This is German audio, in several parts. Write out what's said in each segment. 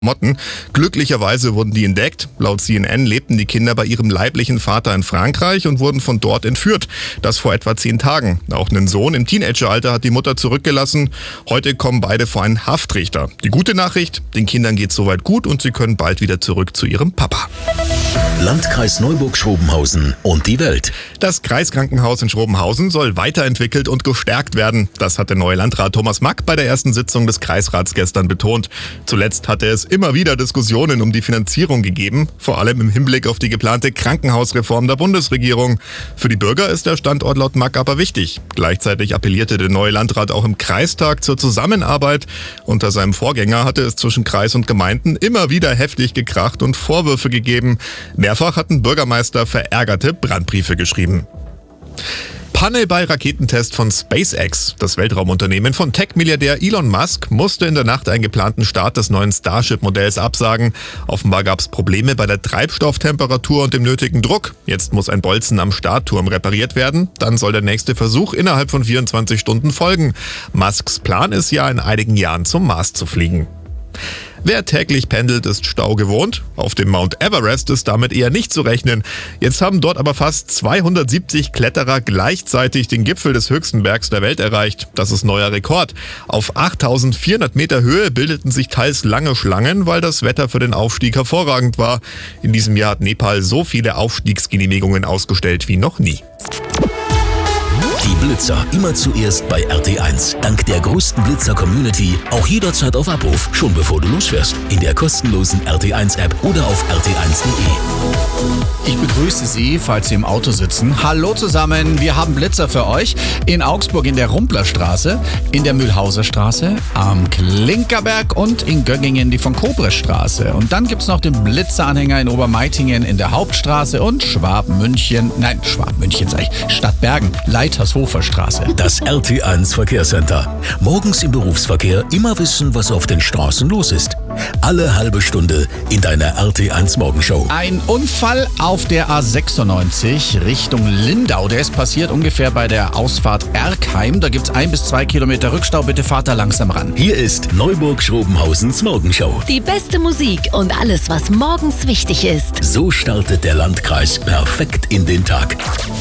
Motten. Glücklicherweise wurden die entdeckt. Laut CNN lebten die Kinder bei ihrem leiblichen Vater in Frankreich und wurden von dort entführt. Das vor etwa 10 Tagen. Auch einen Sohn im Teenageralter hat die Mutter zurückgelassen. Heute kommen beide vor einen Haftrichter. Die gute Nachricht, den Kindern geht's soweit gut und sie können bald wieder zurück zu ihrem Papa. Landkreis Neuburg-Schrobenhausen und die Welt. Das Kreiskrankenhaus in Schrobenhausen soll weiterentwickelt und gestärkt werden. Das hat der neue Landrat Thomas Mack bei der ersten Sitzung des Kreisrats gestern betont. Zuletzt hatte es immer wieder Diskussionen um die Finanzierung gegeben, vor allem im Hinblick auf die geplante Krankenhausreform der Bundesregierung. Für die Bürger ist der Standort laut Mack aber wichtig. Gleichzeitig appellierte der neue Landrat auch im Kreistag zur Zusammenarbeit. Unter seinem Vorgänger hatte es zwischen Kreis und Gemeinden immer wieder heftig gekracht und Vorwürfe gegeben. Mehrfach hatten Bürgermeister verärgerte Brandbriefe geschrieben. Panne bei Raketentest von SpaceX. Das Weltraumunternehmen von Tech-Milliardär Elon Musk musste in der Nacht einen geplanten Start des neuen Starship-Modells absagen. Offenbar gab es Probleme bei der Treibstofftemperatur und dem nötigen Druck. Jetzt muss ein Bolzen am Startturm repariert werden. Dann soll der nächste Versuch innerhalb von 24 Stunden folgen. Musks Plan ist ja, in einigen Jahren zum Mars zu fliegen. Wer täglich pendelt, ist Stau gewohnt. Auf dem Mount Everest ist damit eher nicht zu rechnen. Jetzt haben dort aber fast 270 Kletterer gleichzeitig den Gipfel des höchsten Bergs der Welt erreicht. Das ist neuer Rekord. Auf 8400 Meter Höhe bildeten sich teils lange Schlangen, weil das Wetter für den Aufstieg hervorragend war. In diesem Jahr hat Nepal so viele Aufstiegsgenehmigungen ausgestellt wie noch nie. Die Blitzer immer zuerst bei RT1. Dank der größten Blitzer-Community auch jederzeit auf Abruf, schon bevor du losfährst. In der kostenlosen RT1-App oder auf rt1.de. Ich begrüße Sie, falls Sie im Auto sitzen. Hallo zusammen, wir haben Blitzer für euch. In Augsburg in der Rumplerstraße, in der Mühlhauser Straße, am Klinkerberg und in Göggingen die von Kobrestraße. Und dann gibt's noch den Blitzeranhänger in Obermeitingen in der Hauptstraße und Stadtbergen, Leitershofer Straße. Das RT1 Verkehrscenter. Morgens im Berufsverkehr immer wissen, was auf den Straßen los ist. Alle halbe Stunde in deiner RT1 Morgenshow. Ein Unfall auf der A96 Richtung Lindau. Der ist passiert ungefähr bei der Ausfahrt Erkheim. Da gibt's 1 bis 2 Kilometer Rückstau. Bitte fahrt da langsam ran. Hier ist Neuburg-Schrobenhausens Morgenshow. Die beste Musik und alles, was morgens wichtig ist. So startet der Landkreis perfekt in den Tag.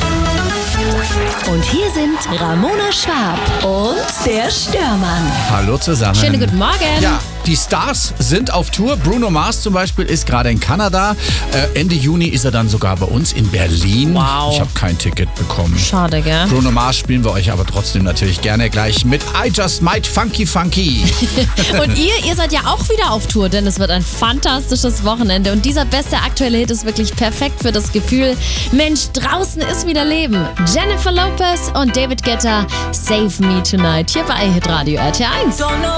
Und hier sind Ramona Schwab und der Störmann. Hallo zusammen. Schönen guten Morgen. Ja, die Stars sind auf Tour. Bruno Mars zum Beispiel ist gerade in Kanada. Ende Juni ist er dann sogar bei uns in Berlin. Wow. Ich habe kein Ticket bekommen. Schade, gell? Bruno Mars spielen wir euch aber trotzdem natürlich gerne gleich mit I Just Might Funky Funky. Und ihr seid ja auch wieder auf Tour, denn es wird ein fantastisches Wochenende. Und dieser beste aktuelle Hit ist wirklich perfekt für das Gefühl, Mensch, draußen ist wieder Leben. Jennifer Lopez und David Guetta, Save Me Tonight, hier bei Hitradio RT1.